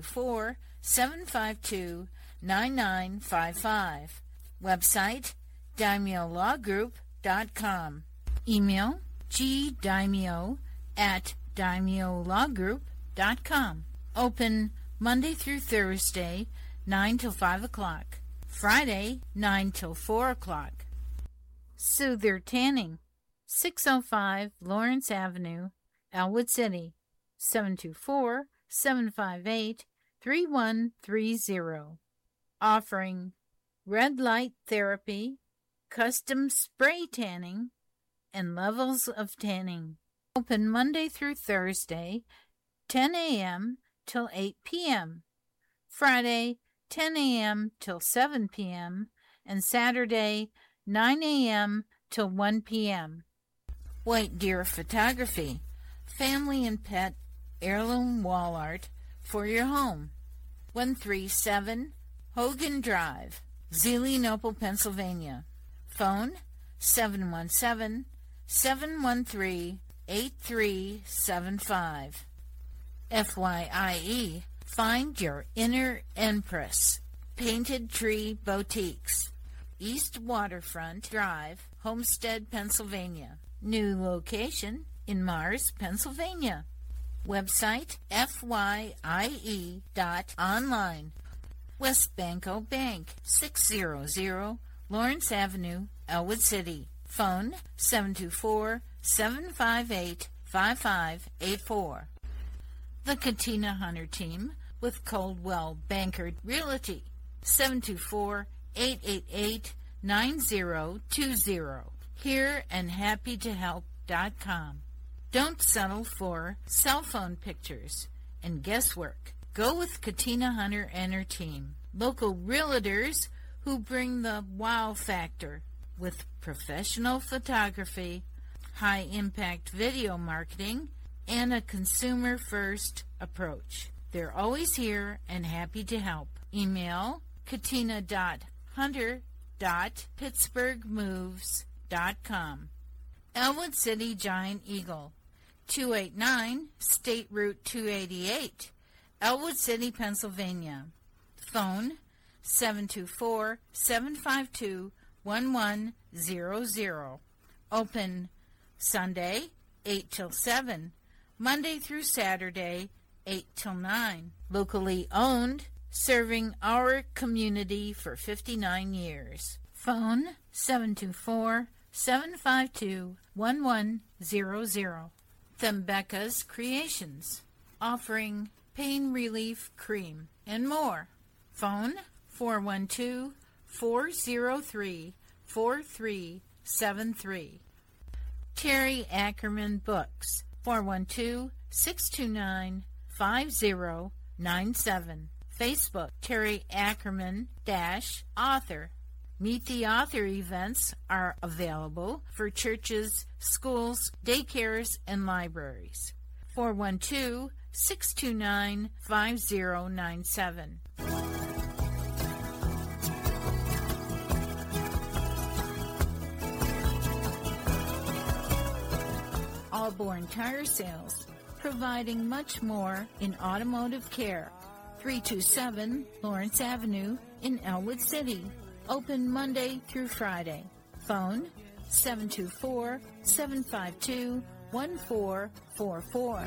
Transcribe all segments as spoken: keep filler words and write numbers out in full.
four, seven five two, nine nine five five. Website, daimyo law group dot com. Email, gdaimyo at daimyo law group dot com. Open Monday through Thursday, nine till five o'clock. Friday, nine till four o'clock. Soother Tanning, six oh five Lawrence Avenue, Elwood City, seven two four, seven five eight, three one three zero. Offering red light therapy, custom spray tanning, and levels of tanning. Open Monday through Thursday, ten a.m. till eight p.m. Friday, ten a.m. till seven p.m. and Saturday, nine a.m. till one p.m. White Deer Photography, family and pet heirloom wall art for your home. one three seven Hogan Drive, Zelienople, Pennsylvania. Phone seven one seven, seven one three, eight three seven five. F Y I E, find your inner empress. Painted Tree Boutiques, East Waterfront Drive, Homestead, Pennsylvania. New location in Mars, Pennsylvania. Website F Y I E dot online. West Banco Bank, six hundred Lawrence Avenue, Elwood City. Phone seven two four, seven five eight, five five eight four. The Katina Hunter Team with Coldwell Banker Realty, seven two four, eight eight eight, nine zero two zero. Here and happy to help dot com. Don't settle for cell phone pictures and guesswork. Go with Katina Hunter and her team. Local realtors who bring the wow factor with professional photography, high-impact video marketing, and a consumer-first approach. They're always here and happy to help. Email katina dot hunter dot pittsburgh moves dot com. Elwood City Giant Eagle, two eighty-nine State Route two eighty-eight, Elwood City, Pennsylvania. Phone seven two four, seven five two, one one zero zero. Open Sunday, eight till seven. Monday through Saturday, eight till nine. Locally owned, serving our community for fifty-nine years. Phone seven two four, seven five two, one one zero zero. Thembecca's Creations, offering pain relief cream and more. Phone four one two, four zero three, four three seven three. Terry Ackerman Books, four one two, six two nine, five zero nine seven. Facebook, Terry Ackerman dash author. Meet the Author events are available for churches, schools, daycares, and libraries. four one two, six two nine, five zero nine seven. Allborn Tire Sales, providing much more in automotive care. three two seven Lawrence Avenue in Elwood City. Open Monday through Friday. Phone seven two four, seven five two, one four four four.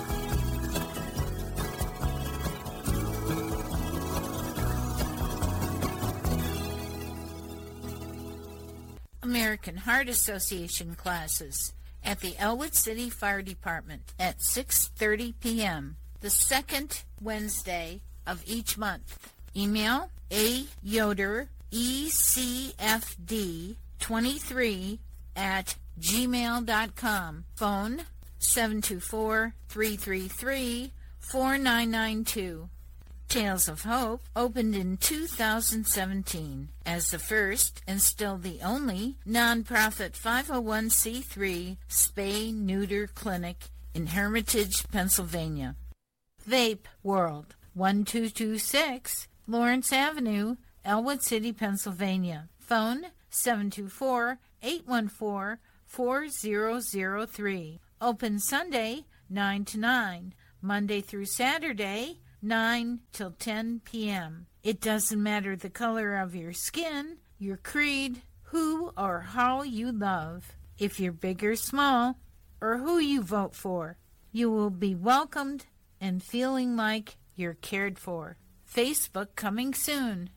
American Heart Association classes at the Elwood City Fire Department at six thirty p.m. the second Wednesday of each month. Email a yoder E C F D twenty-three at gmail dot com. Phone seven two four, three three three, four nine nine two. Tales of Hope opened in two thousand seventeen as the first and still the only nonprofit five oh one c three spay-neuter clinic in Hermitage, Pennsylvania. Vape World, one two two six Lawrence Avenue, Elwood City, Pennsylvania. Phone seven two four, eight one four, four zero zero three. Open Sunday, nine to nine. Monday through Saturday, nine till ten p.m. It doesn't matter the color of your skin, your creed, who or how you love, if you're big or small, or who you vote for. You will be welcomed and feeling like you're cared for. Facebook coming soon.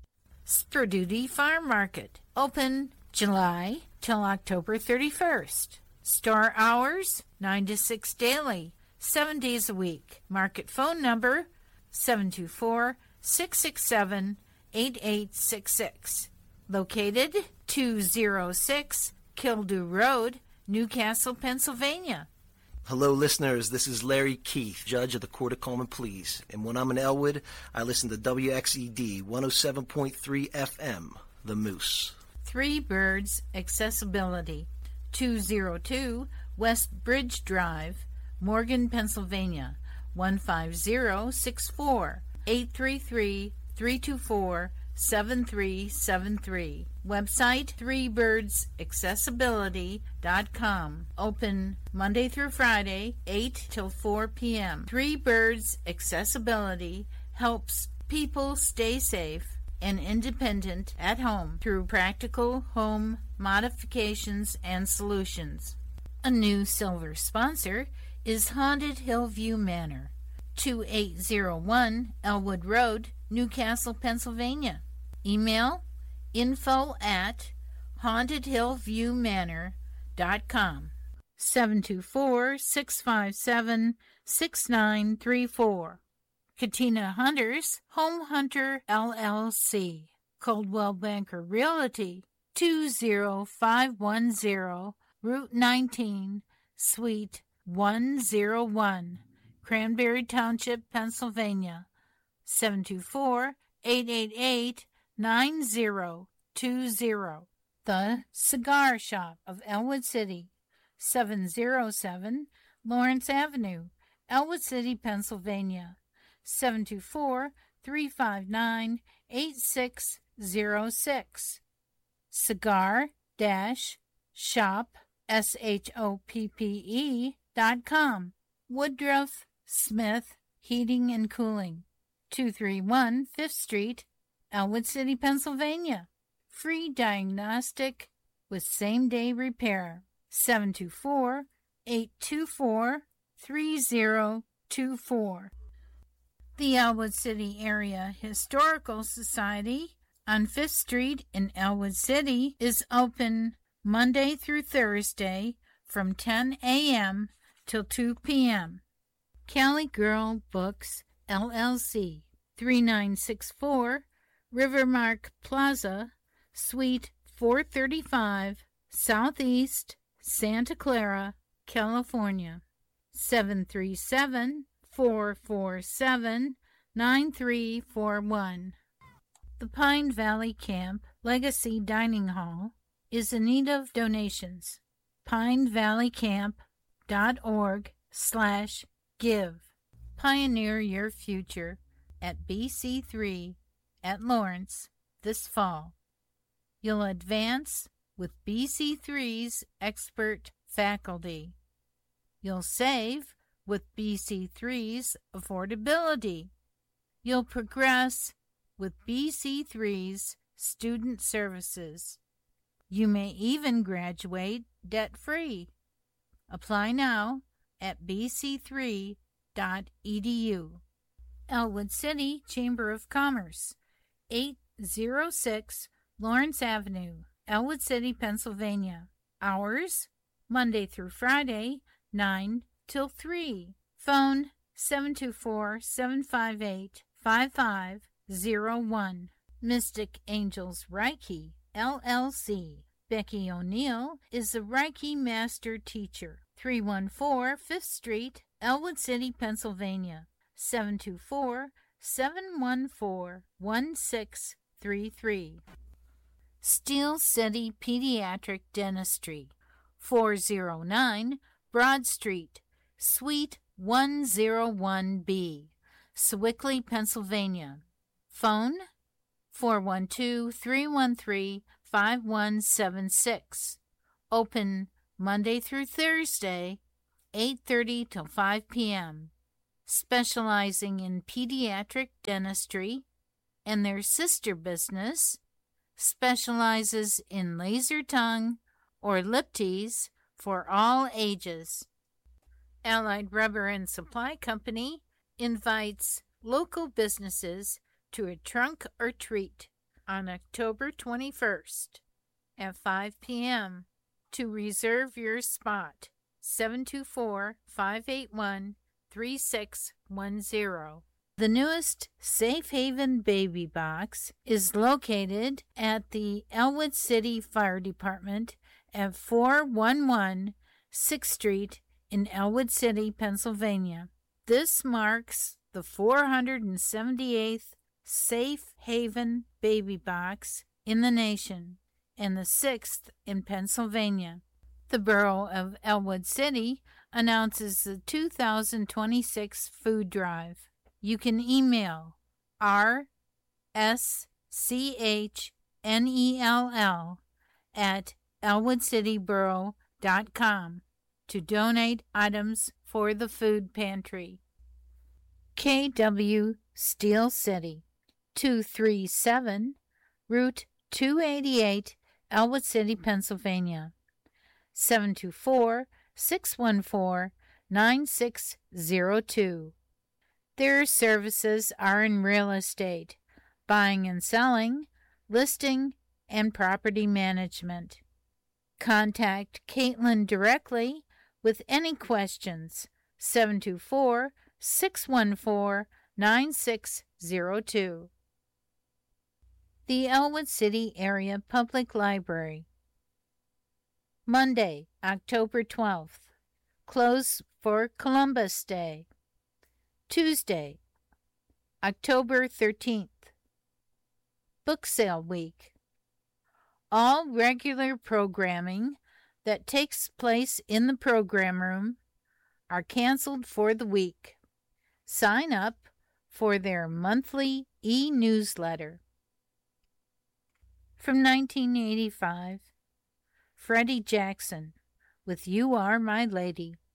Spur Duty Farm Market, open July till October thirty-first. Store hours, nine to six daily, seven days a week. Market phone number, seven two four, six six seven, eight eight six six. Located two oh six Kildew Road, Newcastle, Pennsylvania. Hello, listeners. This is Larry Keith, Judge of the Court of Common Pleas. And when I'm in Elwood, I listen to W X E D one oh seven point three F M, The Moose. Three Birds Accessibility, two oh two West Bridge Drive, Morgan, Pennsylvania, one five zero six four, eight three three, three two four, seven three seven three. Website three birds accessibility dot com. Open Monday through Friday, eight till four p.m. Three Birds Accessibility helps people stay safe and independent at home through practical home modifications and solutions. A new silver sponsor is Haunted Hillview Manor, twenty-eight oh one Elwood Road, Newcastle, Pennsylvania. Email info at haunted hillview manor dot com. seven two four, six five seven, six nine three four. Katina Hunters, Home Hunter L L C. Coldwell Banker Realty, two oh five one oh Route nineteen, Suite one oh one, Cranberry Township, Pennsylvania, seven two four, eight eight eight, nine oh two oh. The Cigar Shop of Elwood City, seven oh seven Lawrence Avenue, Elwood City, Pennsylvania, seven two four, three five nine, eight six oh six. Cigar Shop, S H O P P E dot com. Woodruff Smith Heating and Cooling, two thirty-one Fifth Street, Elwood City, Pennsylvania. Free diagnostic with same-day repair, seven two four, eight two four, three oh two four. The Elwood City Area Historical Society on Fifth Street in Elwood City is open Monday through Thursday from ten a.m. till two p.m. Cali Girl Books, L L C, thirty-nine sixty-four Rivermark Plaza, Suite four thirty-five, Southeast, Santa Clara, California, seven three seven, four four seven, nine three four one. The Pine Valley Camp Legacy Dining Hall is in need of donations. pine valley camp dot org slash give. Pioneer your future at B C three at Lawrence this fall. You'll advance with B C three's expert faculty. You'll save with B C three's affordability. You'll progress with B C three's student services. You may even graduate debt-free. Apply now at b c three dot e d u. Elwood City Chamber of Commerce, eight oh six Lawrence Avenue, Elwood City, Pennsylvania. Hours, Monday through Friday, nine till three. Phone seven two four, seven five eight, five five oh one. Mystic Angels Reiki, L L C. Becky O'Neill is the Reiki Master Teacher. three one four Fifth Street, Elwood City, Pennsylvania. seven two four, seven one four, one six three three. Steel City Pediatric Dentistry, four oh nine Broad Street, Suite one oh one B, Sewickley, Pennsylvania. Phone four one two, three one three, five one seven six. Open Monday through Thursday, eight thirty till five p.m. specializing in pediatric dentistry, and their sister business specializes in laser tongue or lip tease for all ages. Allied Rubber and Supply Company invites local businesses to a trunk or treat on October twenty-first at five p.m. To reserve your spot, seven two four, five eight one, three six one zero. The newest Safe Haven Baby Box is located at the Elwood City Fire Department at four eleven sixth Street in Elwood City, Pennsylvania. This marks the four hundred seventy-eighth Safe Haven Baby Box in the nation and the sixth in Pennsylvania. The Borough of Elwood City announces the two thousand twenty-six food drive. You can email r s c h n e l l at elwood city borough dot com to donate items for the food pantry. K W Steel City, two thirty-seven Route two eighty-eight, Elwood City, Pennsylvania, seven two four, six one four, nine six zero two. Their services are in real estate, buying and selling, listing, and property management. Contact Caitlin directly with any questions, seven two four, six one four, nine six zero two. The Elwood City Area Public Library. Monday, October twelfth. Closed for Columbus Day. Tuesday, October thirteenth. Book Sale Week. All regular programming that takes place in the program room are canceled for the week. Sign up for their monthly e-newsletter. From nineteen eighty-five, Freddie Jackson with You Are My Lady.